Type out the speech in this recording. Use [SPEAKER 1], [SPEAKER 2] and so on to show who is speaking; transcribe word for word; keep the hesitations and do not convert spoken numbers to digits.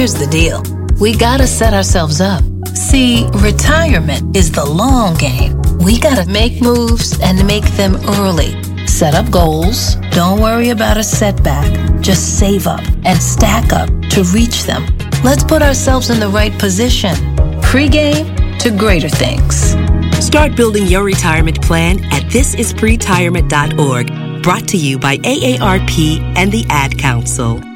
[SPEAKER 1] here's the deal. We gotta set ourselves up. See, retirement is the long game. We gotta make moves and make them early. Set up goals. Don't worry about a setback. Just save up and stack up to reach them. Let's put ourselves in the right position. Pre-game to greater things.
[SPEAKER 2] Start building your retirement plan at this is pretirement dot org. Brought to you by A A R P and the Ad Council.